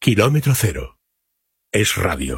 Kilómetro Cero. Es radio.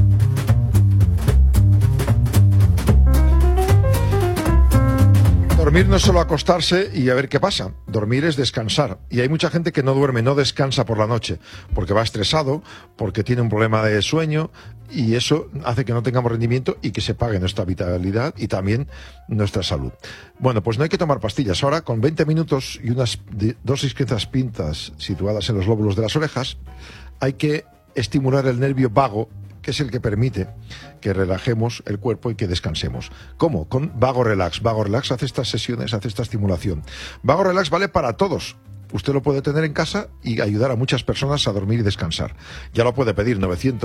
Dormir no es solo acostarse y a ver qué pasa. Dormir es descansar. Y hay mucha gente que no duerme, no descansa por la noche, porque va estresado, porque tiene un problema de sueño, y eso hace que no tengamos rendimiento y que se pague nuestra vitalidad y también nuestra salud. Bueno, pues no hay que tomar pastillas. Ahora, con 20 minutos y unas dosis pintas situadas en los lóbulos de las orejas, hay que estimular el nervio vago, que es el que permite que relajemos el cuerpo y que descansemos. ¿Cómo? Con Vago Relax. Vago Relax hace estas sesiones, hace esta estimulación. Vago Relax vale para todos. Usted lo puede tener en casa y ayudar a muchas personas a dormir y descansar. Ya lo puede pedir,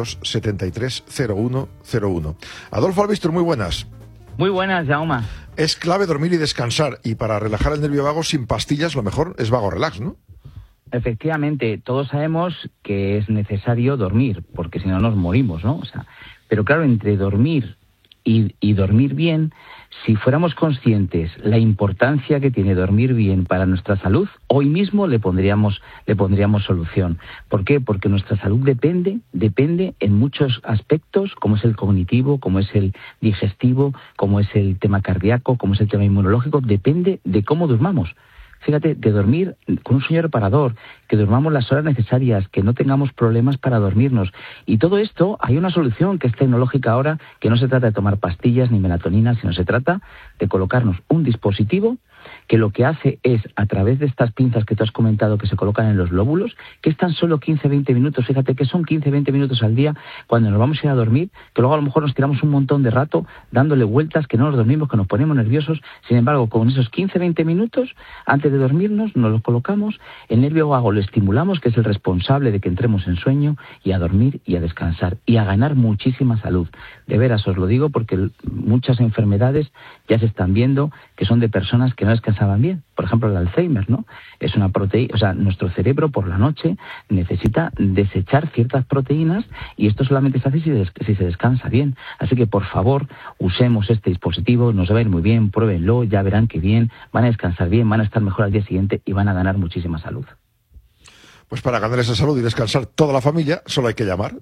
973-0101. Adolfo Albistur, muy buenas. Muy buenas, Jaume. Es clave dormir y descansar, y para relajar el nervio vago sin pastillas, lo mejor es Vago Relax, ¿no? Efectivamente, todos sabemos que es necesario dormir, porque si no nos morimos, ¿no? Pero claro, entre dormir y dormir bien, si fuéramos conscientes la importancia que tiene dormir bien para nuestra salud, hoy mismo le pondríamos solución. ¿Por qué? Porque nuestra salud depende en muchos aspectos, como es el cognitivo, como es el digestivo, como es el tema cardíaco, como es el tema inmunológico, depende de cómo durmamos. Fíjate, de dormir con un sueño reparador, que durmamos las horas necesarias, que no tengamos problemas para dormirnos. Y todo esto, hay una solución que es tecnológica ahora, que no se trata de tomar pastillas ni melatonina, sino se trata de colocarnos un dispositivo que lo que hace es, a través de estas pinzas que tú has comentado que se colocan en los lóbulos, que es tan solo 15-20 minutos, fíjate que son 15-20 minutos al día cuando nos vamos a ir a dormir, que luego a lo mejor nos tiramos un montón de rato dándole vueltas, que no nos dormimos, que nos ponemos nerviosos. Sin embargo, con esos 15-20 minutos, antes de dormirnos, nos los colocamos, el nervio vago lo estimulamos, que es el responsable de que entremos en sueño, y a dormir y a descansar, y a ganar muchísima salud. De veras, os lo digo, porque muchas enfermedades ya se están viendo que son de personas que no descansaban bien. Por ejemplo, el Alzheimer, ¿no? Es una proteína, nuestro cerebro por la noche necesita desechar ciertas proteínas, y esto solamente se hace si se descansa bien. Así que, por favor, usemos este dispositivo, nos va a ir muy bien, pruébenlo, ya verán que bien, van a descansar bien, van a estar mejor al día siguiente y van a ganar muchísima salud. Pues para ganar esa salud y descansar toda la familia, solo hay que llamar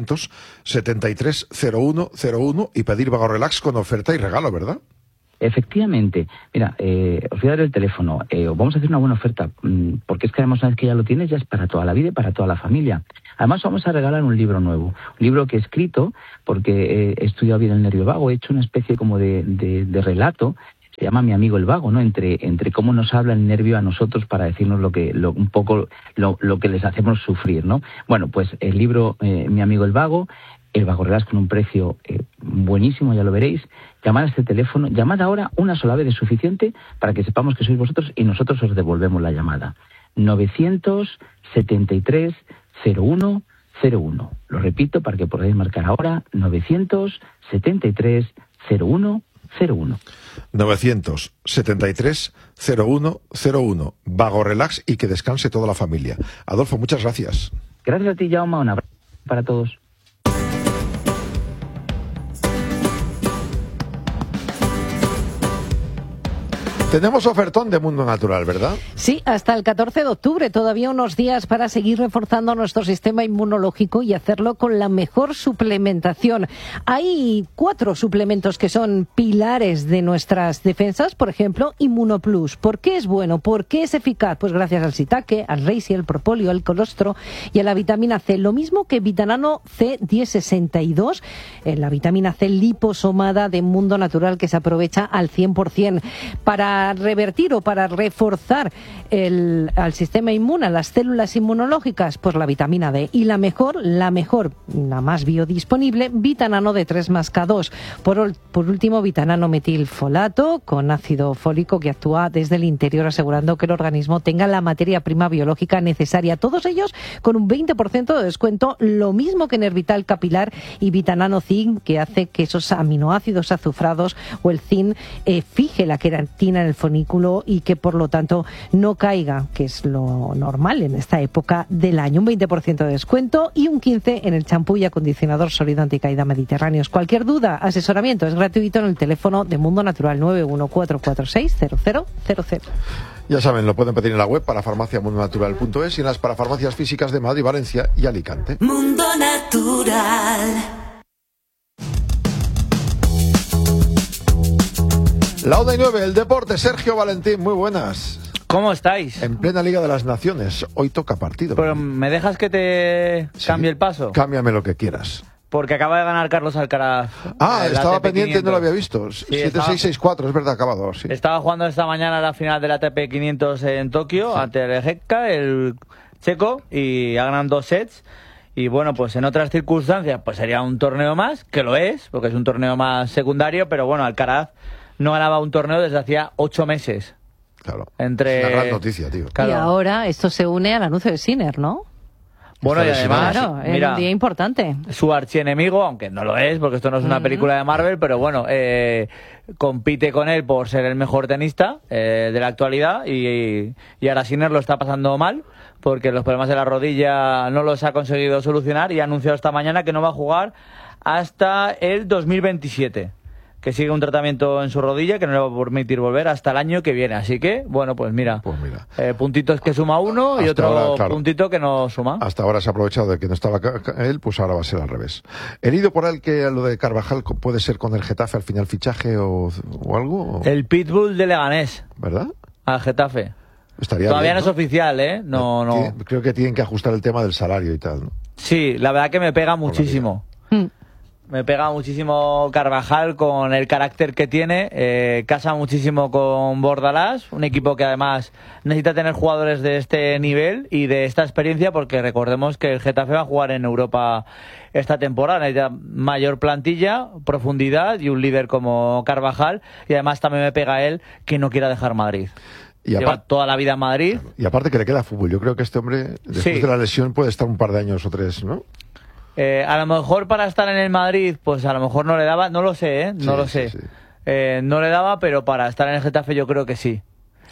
973-0101 y pedir Vago Relax con oferta y regalo, ¿verdad? Efectivamente. Mira, os voy a dar el teléfono. Vamos a hacer una buena oferta, porque es que además una vez que ya lo tienes, ya es para toda la vida y para toda la familia. Además vamos a regalar un libro nuevo, un libro que he escrito, porque he estudiado bien el nervio vago, he hecho una especie como de relato. Se llama Mi amigo el vago, ¿no? Entre cómo nos habla el nervio a nosotros para decirnos un poco lo que les hacemos sufrir, ¿no? Bueno, pues el libro Mi amigo el vago, el Vago Relax con un precio buenísimo, ya lo veréis. Llamad a este teléfono, llamad ahora, una sola vez es suficiente para que sepamos que sois vosotros y nosotros os devolvemos la llamada. 973-0101. Lo repito para que podáis marcar ahora, 973-0101. 973-0101. Vago Relax y que descanse toda la familia. Adolfo, muchas gracias. Gracias a ti, Jaume. Un abrazo para todos. Tenemos ofertón de Mundo Natural, ¿verdad? Sí, hasta el 14 de octubre, todavía unos días para seguir reforzando nuestro sistema inmunológico y hacerlo con la mejor suplementación. Hay 4 suplementos que son pilares de nuestras defensas, por ejemplo, Inmunoplus. ¿Por qué es bueno? ¿Por qué es eficaz? Pues gracias al shiitake, al reishi, al propóleo, al colostro y a la vitamina C. Lo mismo que Vitanano C1062, la vitamina C liposomada de Mundo Natural que se aprovecha al 100%. Para revertir o para reforzar al sistema inmune, a las células inmunológicas, pues la vitamina D. Y la mejor, la más biodisponible, Vitanano de 3+K2. Por último, Vitanano metilfolato con ácido fólico que actúa desde el interior asegurando que el organismo tenga la materia prima biológica necesaria. Todos ellos con un 20% de descuento, lo mismo que Nervital Capilar y Vitanano Zinc, que hace que esos aminoácidos azufrados o el zinc fije la queratina en el fonículo y que por lo tanto no caiga, que es lo normal en esta época del año. Un 20% de descuento y un 15% en el champú y acondicionador sólido anticaída Mediterráneos. Cualquier duda, asesoramiento es gratuito en el teléfono de Mundo Natural 914460000. Ya saben, lo pueden pedir en la web para farmaciamundonatural.es y en las parafarmacias físicas de Madrid, Valencia y Alicante. Mundo Natural. La 1:09, el deporte. Sergio Valentín, muy buenas. ¿Cómo estáis? En plena Liga de las Naciones. Hoy toca partido. Pero ¿me dejas que te cambie el paso? Cámbiame lo que quieras. Porque acaba de ganar Carlos Alcaraz. Estaba pendiente y no lo había visto. Sí, 7-6-6-4, es verdad, acabado. Sí. Estaba jugando esta mañana la final del ATP 500 en Tokio, ante el Hekka, el checo, y ha ganado 2 sets. Y bueno, pues en otras circunstancias, pues sería un torneo más, que lo es, porque es un torneo más secundario, pero bueno, Alcaraz no ganaba un torneo desde hacía 8 meses. Claro. Es una gran noticia, tío. Claro. Y ahora esto se une al anuncio de Sinner, ¿no? Bueno, y además, claro, es un día importante. Su archienemigo, aunque no lo es, porque esto no es una película de Marvel, pero bueno, compite con él por ser el mejor tenista de la actualidad y ahora Sinner lo está pasando mal porque los problemas de la rodilla no los ha conseguido solucionar y ha anunciado esta mañana que no va a jugar hasta el 2027. Que sigue un tratamiento en su rodilla que no le va a permitir volver hasta el año que viene. Así que, bueno, pues mira. Puntitos que suma uno y hasta otro ahora, claro, puntito que no suma. Hasta ahora se ha aprovechado de que no estaba él, pues ahora va a ser al revés. He leído por él que lo de Carvajal puede ser con el Getafe al final fichaje o algo. ¿O? El Pitbull de Leganés. ¿Verdad? Al Getafe. Estaría Todavía bien, no es oficial, ¿eh? No. Creo que tienen que ajustar el tema del salario y tal, ¿no? Sí, la verdad que me pega muchísimo. Me pega muchísimo Carvajal con el carácter que tiene, casa muchísimo con Bordalás, un equipo que además necesita tener jugadores de este nivel y de esta experiencia, porque recordemos que el Getafe va a jugar en Europa esta temporada, necesita mayor plantilla, profundidad y un líder como Carvajal, y además también me pega él que no quiera dejar Madrid. Y lleva toda la vida en Madrid. Y aparte que le queda fútbol, yo creo que este hombre después de la lesión puede estar un par de años o 3, ¿no? A lo mejor para estar en el Madrid, pues a lo mejor no le daba, no lo sé, ¿eh? No lo sé. Sí. No le daba, pero para estar en el Getafe yo creo que sí.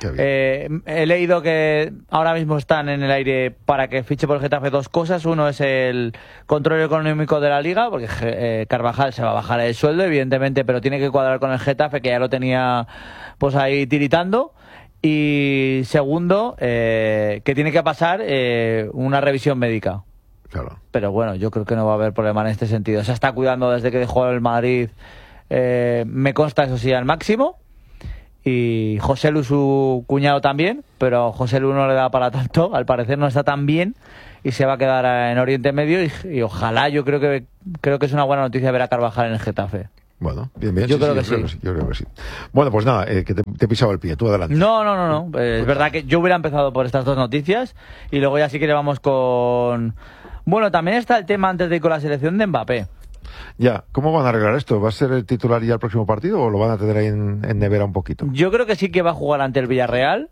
He leído que ahora mismo están en el aire para que fiche por el Getafe 2 cosas. Uno es el control económico de la Liga, porque Carvajal se va a bajar el sueldo, evidentemente, pero tiene que cuadrar con el Getafe, que ya lo tenía pues ahí tiritando. Y segundo, que tiene que pasar una revisión médica. Claro. Pero bueno, yo creo que no va a haber problema en este sentido. Se está cuidando desde que dejó el Madrid, me consta, eso sí, al máximo. Y José Lu, su cuñado, también, pero José Lu no le da para tanto, al parecer no está tan bien y se va a quedar en Oriente Medio y ojalá, yo creo que es una buena noticia ver a Carvajal en el Getafe. Bueno, bien, yo creo que sí. Yo creo que sí. Bueno, pues nada, que te he pisado el pie, tú adelante. No. Es verdad que yo hubiera empezado por estas dos noticias y luego ya sí que le vamos con... Bueno, también está el tema antes de ir con la selección de Mbappé. Ya, ¿cómo van a arreglar esto? ¿Va a ser el titular ya el próximo partido o lo van a tener ahí en nevera un poquito? Yo creo que sí que va a jugar ante el Villarreal,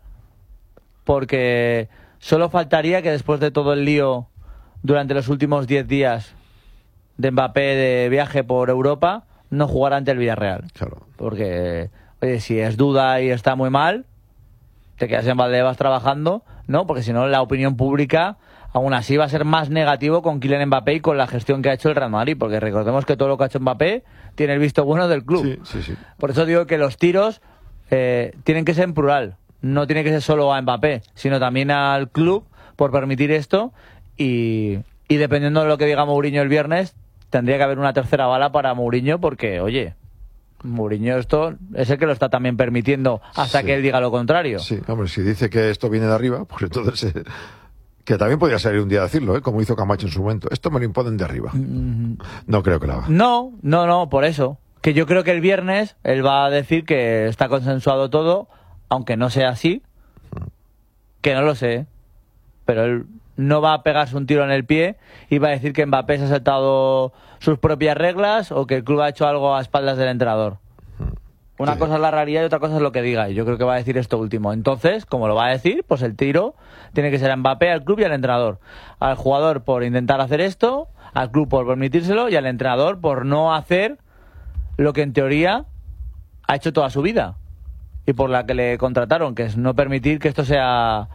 porque solo faltaría que después de todo el lío durante los últimos 10 días de Mbappé de viaje por Europa, no jugara ante el Villarreal. Claro. Porque, oye, si es duda y está muy mal, te quedas en Valdebebas trabajando, ¿no? Porque si no, la opinión pública aún así va a ser más negativo con Kylian Mbappé y con la gestión que ha hecho el Real Madrid, porque recordemos que todo lo que ha hecho Mbappé tiene el visto bueno del club. Sí. Por eso digo que los tiros tienen que ser en plural, no tiene que ser solo a Mbappé, sino también al club por permitir esto y dependiendo de lo que diga Mourinho el viernes, tendría que haber una tercera bala para Mourinho, porque, oye, Mourinho esto es el que lo está también permitiendo hasta que él diga lo contrario. Sí, hombre, si dice que esto viene de arriba, pues entonces... que también podría salir un día a decirlo, como hizo Camacho en su momento. Esto me lo imponen de arriba. No creo que lo haga. No, por eso. Que yo creo que el viernes él va a decir que está consensuado todo, aunque no sea así. Que no lo sé. Pero él no va a pegarse un tiro en el pie y va a decir que Mbappé se ha saltado sus propias reglas o que el club ha hecho algo a espaldas del entrenador. Una cosa es la realidad y otra cosa es lo que diga. Y yo creo que va a decir esto último. Entonces, como lo va a decir, pues el tiro tiene que ser a Mbappé, al club y al entrenador. Al jugador por intentar hacer esto, al club por permitírselo y al entrenador por no hacer lo que en teoría ha hecho toda su vida. y por la que le contrataron, que es no permitir que esto sea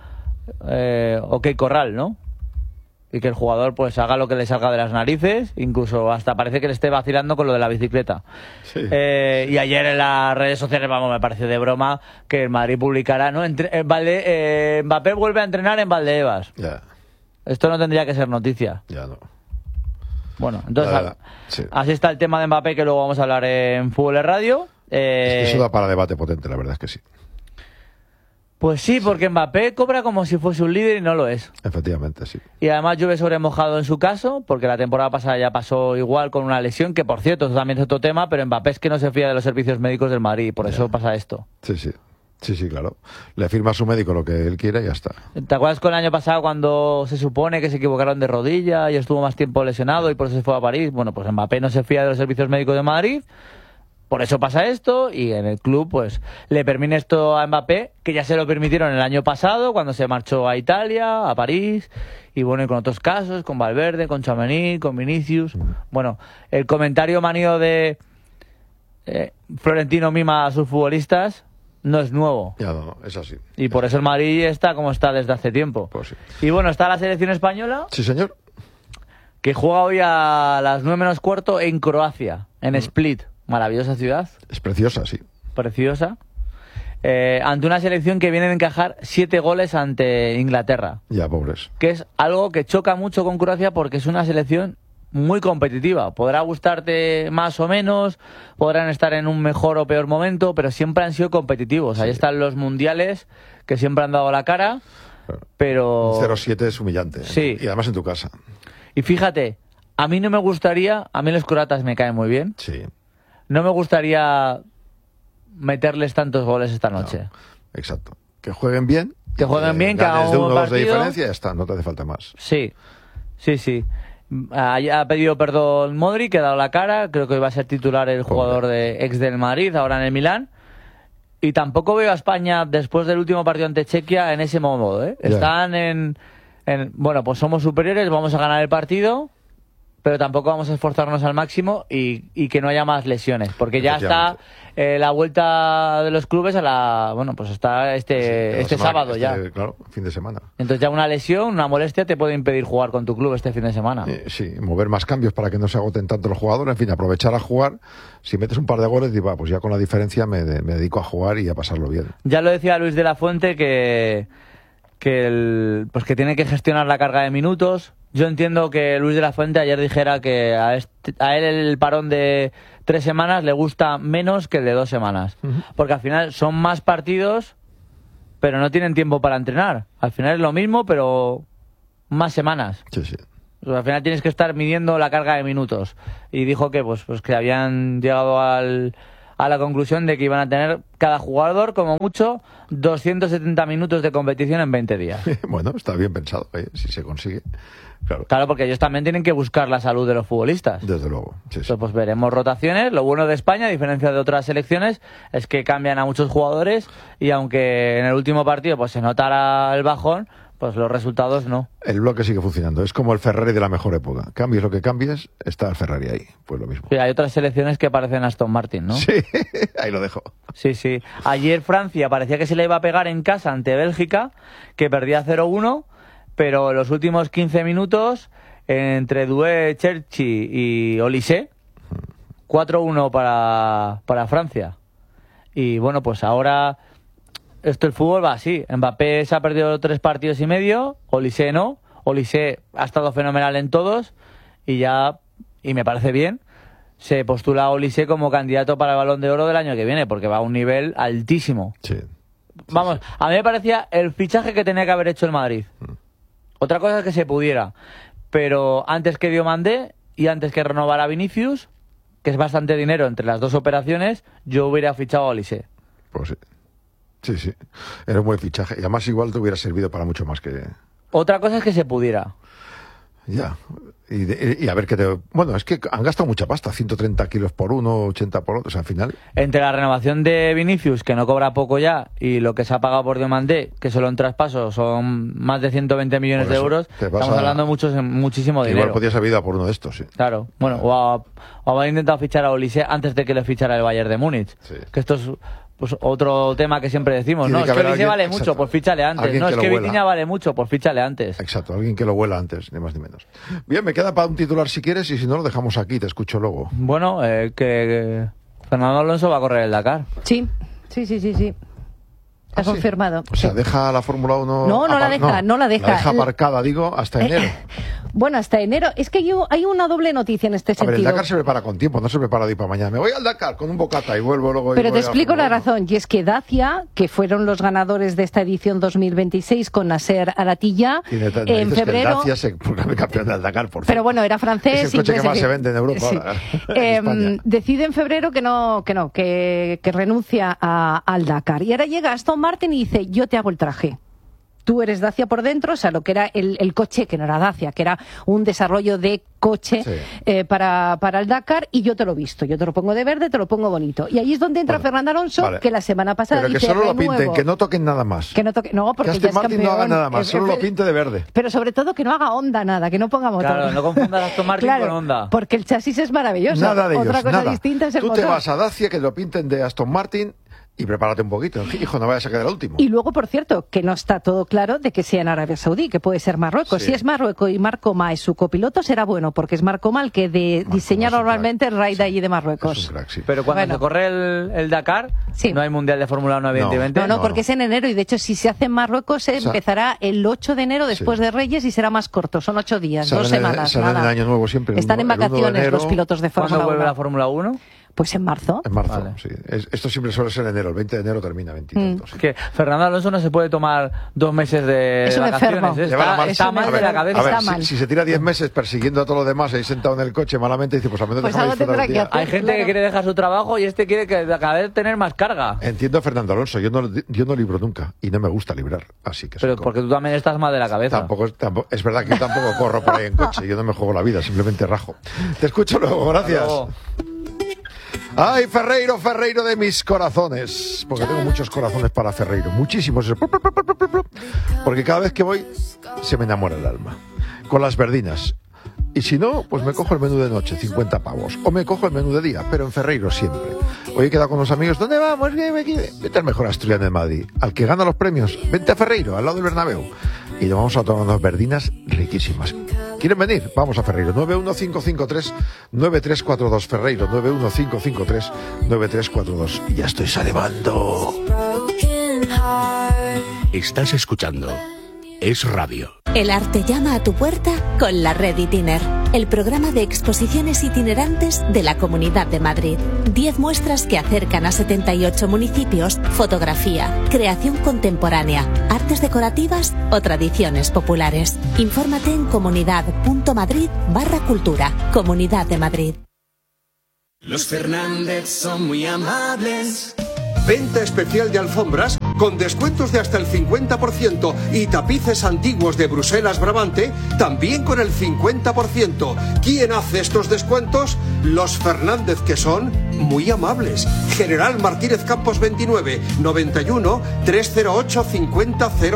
OK Corral, ¿no? Y que el jugador pues haga lo que le salga de las narices, incluso hasta parece que le esté vacilando con lo de la bicicleta. Sí. Y ayer en las redes sociales, vamos, me pareció de broma que el Madrid publicará, ¿no? Mbappé vuelve a entrenar en Valdebebas. Ya, Esto no tendría que ser noticia. ya no. Bueno, entonces Sí. así está el tema de Mbappé, que luego vamos a hablar en Fútbol de Radio. Es que eso da para debate potente, la verdad es que sí. Pues sí, porque Mbappé cobra como si fuese un líder y no lo es. Efectivamente, sí. Y además llueve sobre mojado en su caso, porque la temporada pasada ya pasó igual con una lesión, que por cierto, eso también es otro tema, pero Mbappé es que no se fía de los servicios médicos del Madrid, y por eso pasa esto. Sí, sí. Sí, sí, claro. Le firma a su médico lo que él quiere y ya está. ¿Te acuerdas con el año pasado cuando se supone que se equivocaron de rodilla y estuvo más tiempo lesionado y por eso se fue a París? Bueno, pues Mbappé no se fía de los servicios médicos de Madrid, por eso pasa esto, y en el club pues le permite esto a Mbappé, que ya se lo permitieron el año pasado cuando se marchó a Italia, a París, y bueno, y con otros casos, con Valverde, con Tchouaméni, con Vinicius. Bueno, el comentario manío de Florentino mima a sus futbolistas no es nuevo. Ya no, es así. Y por eso el Madrid está como está desde hace tiempo. Pues sí. Y bueno, está la selección española, Sí, señor. que juega hoy a las 9:45 en Croacia, en Split. Maravillosa ciudad, Es preciosa, sí. preciosa. Ante una selección que viene de encajar 7 goles ante Inglaterra. Ya, pobres. Que es algo que choca mucho con Croacia porque es una selección muy competitiva. Podrá gustarte más o menos, podrán estar en un mejor o peor momento, pero siempre han sido competitivos. Ahí están los mundiales que siempre han dado la cara, pero... 0-7 es humillante. Sí. Y además en tu casa. Y fíjate, a mí no me gustaría, a mí los croatas me caen muy bien, Sí. no me gustaría meterles tantos goles esta noche. Exacto. Que jueguen bien. Que jueguen bien, que ganes hagan de un 1 o 2 de partido. diferencia, ya está, no te hace falta más. Sí, sí, sí. Ha pedido perdón Modric, que ha dado la cara. Creo que hoy va a ser titular el jugador ex del Madrid, ahora en el Milán. Y tampoco veo a España, después del último partido ante Chequia, en ese modo, ¿eh? Ya. Están bueno, pues somos superiores, vamos a ganar el partido, pero tampoco vamos a esforzarnos al máximo y que no haya más lesiones, porque ya está la vuelta de los clubes bueno, pues está este sábado ya. Claro, fin de semana. Entonces ya una lesión, una molestia te puede impedir jugar con tu club este fin de semana. Sí, mover más cambios para que no se agoten tanto los jugadores, en fin, aprovechar a jugar. Si metes un par de goles, digo, pues ya con la diferencia me dedico a jugar y a pasarlo bien. Ya lo decía Luis de la Fuente que que tiene que gestionar la carga de minutos. Yo entiendo que Luis de la Fuente ayer dijera que a él el parón de 3 semanas le gusta menos que el de 2 semanas. Porque al final son más partidos, pero no tienen tiempo para entrenar. Al final es lo mismo, pero más semanas. Sí, sí. O sea, al final tienes que estar midiendo la carga de minutos. Y dijo que pues que habían llegado a la conclusión de que iban a tener cada jugador, como mucho, 270 minutos de competición en 20 días. Bueno, está bien pensado, si se consigue. Claro. Claro, porque ellos también tienen que buscar la salud de los futbolistas. Desde luego. Sí, sí. Entonces, pues veremos rotaciones. Lo bueno de España, a diferencia de otras selecciones, es que cambian a muchos jugadores y aunque en el último partido pues se notara el bajón, pues los resultados no. El bloque sigue funcionando. Es como el Ferrari de la mejor época. Cambies lo que cambies, está el Ferrari ahí. Pues lo mismo. Sí, hay otras selecciones que parecen Aston Martin, ¿no? Sí, ahí lo dejo. Sí, sí. Ayer Francia parecía que se le iba a pegar en casa ante Bélgica, que perdía 0-1, pero en los últimos 15 minutos, entre Doué, Cherchi y Olise, 4-1 para Francia. Y bueno, pues ahora el fútbol va así. Mbappé se ha perdido 3 partidos y medio, Olise no. Olise ha estado fenomenal en todos y me parece bien, se postula a Olise como candidato para el Balón de Oro del año que viene, porque va a un nivel altísimo. Sí. Vamos, a mí me parecía el fichaje que tenía que haber hecho el Madrid. Otra cosa es que se pudiera, pero antes que Diomandé y antes que renovar a Vinicius, que es bastante dinero entre las dos operaciones, yo hubiera fichado a Olise. Pues sí. Sí, sí. Era un buen fichaje. Y además igual te hubiera servido para mucho más que... Otra cosa es que se pudiera. Ya. Y a ver qué te... Bueno, es que han gastado mucha pasta. 130 kilos por uno, 80 por otro. O sea, al final... Entre la renovación de Vinicius, que no cobra poco ya, y lo que se ha pagado por Diomandé, que solo en traspaso son más de 120 millones de euros, estamos hablando de muchísimo dinero. Igual podías haber ido a por uno de estos, sí. Claro. Bueno, o haber intentado fichar a Olise antes de que le fichara el Bayern de Múnich. Sí. Que estos pues otro tema que siempre decimos, Tiene ¿no? que Es que haber Olise alguien- vale exacto. mucho, pues fíchale antes. Alguien No, que es lo que huela. Vitinha vale mucho, pues fíchale antes. Exacto, alguien que lo huela antes, ni más ni menos. Bien, me queda para un titular si quieres y si no lo dejamos aquí, te escucho luego. Bueno, que Fernando Alonso va a correr el Dakar. Sí. Está ¿Ah, sí? confirmado. O sea, Sí. deja la Fórmula 1... No la deja. La deja aparcada, digo, hasta enero. Bueno, hasta enero. Es que hay una doble noticia en este A ver, el sentido. Dakar se prepara con tiempo, no se prepara de ir para mañana. Me voy al Dakar con un bocata y vuelvo luego. y Pero voy te a explico la Fórmula 1. razón, y es que Dacia, que fueron los ganadores de esta edición 2026 con Nasser Al-Attiyah, Tiene tantas en narices que el febrero... Dacia se proclame campeón del Dakar, por Pero cierto. bueno, era francés. Es el coche que inglés, más en se fin. vende en Europa Sí. ahora, en España. Decide en febrero que renuncia al Dakar. Y ahora llega Aston Martin y dice, yo te hago el traje. Tú eres Dacia por dentro, o sea, lo que era el coche, que no era Dacia, que era un desarrollo de coche Sí. para el Dakar, y yo te lo visto. Yo te lo pongo de verde, te lo pongo bonito. Y ahí es donde entra Bueno, Fernando Alonso, vale. que la semana pasada Pero que dice, solo lo renuevo. pinten, que no toquen nada más. Que no toque, no, porque que ya Aston es Martin campeón. no haga nada más, solo lo pinte de verde. Pero sobre todo que no haga Honda nada, que no ponga motor. Claro, no confundas Aston Martin Claro, con Honda. porque el chasis es maravilloso. Nada de ellos, Otra cosa nada. distinta es el Tú motor. te vas a Dacia, que lo pinten de Aston Martin y prepárate un poquito. Hijo, no vayas a quedar el último. Y luego, por cierto, que no está todo claro de que sea en Arabia Saudí, que puede ser Marruecos. Sí. Si es Marruecos y Marco Ma es su copiloto, será bueno, porque es Marco Ma el que diseña Ma es un normalmente el crack. raid de allí de Es Marruecos. un crack, sí. Pero cuando Bueno. se corre el Dakar, Sí. no hay Mundial de Fórmula 1, evidentemente. No, No, porque no. es en enero, y de hecho si se hace en Marruecos sea, empezará el 8 de enero después de Reyes y será más corto, son 8 días, Salen 2 en- semanas. salen en nada. Año Nuevo siempre, el Están en 1 de vacaciones enero. los pilotos de ¿Cuándo Fórmula 1. vuelve la Fórmula 1? Pues en marzo. En marzo, Vale. sí. Esto siempre suele ser en enero. El 20 de enero termina, 20 y tantos. sí. Que Fernando Alonso no se puede tomar 2 meses de Es un vacaciones. enfermo. ¿eh? Lleva la Está, marcha. está mal A de ver, la A cabeza. ver, Está mal. si se tira 10 meses persiguiendo a todos los demás ahí sentado en el coche malamente, dice, pues al menos Pues déjame algo disfrutar tendrá el que día. hacer. Hay gente Claro. que quiere dejar su trabajo y este quiere que cada vez tener más carga. Entiendo a Fernando Alonso, yo no libro nunca y no me gusta librar, así que Pero soy porque tú también estás mal de la cabeza. Tampoco, es verdad que yo tampoco corro por ahí en coche, yo no me juego la vida, simplemente rajo. Te escucho luego, gracias. Luego. Ay, Ferreiro de mis corazones, porque tengo muchos corazones para Ferreiro, muchísimos, porque cada vez que voy se me enamora el alma, con las verdinas. Y si no, pues me cojo el menú de noche, 50 pavos. O me cojo el menú de día, pero en Ferreiro siempre. Hoy he quedado con unos amigos. ¿Dónde vamos? Vete al mejor asturiano de Madrid. Al que gana los premios. Vente a Ferreiro, al lado del Bernabéu. Y nos vamos a tomar unas verdinas riquísimas. ¿Quieren venir? Vamos a Ferreiro. 91553-9342. Ferreiro, 91553-9342. Y ya estoy salivando. Estás escuchando Es Radio. El arte llama a tu puerta con la Red Itiner, el programa de exposiciones itinerantes de la Comunidad de Madrid. 10 muestras que acercan a 78 municipios, fotografía, creación contemporánea, artes decorativas o tradiciones populares. Infórmate en comunidad.madrid/cultura. Comunidad de Madrid. Los Fernández son muy amables. Venta especial de alfombras con descuentos de hasta el 50% y tapices antiguos de Bruselas Brabante también con el 50%. ¿Quién hace estos descuentos? Los Fernández, que son muy amables. General Martínez Campos 29, 91 308 50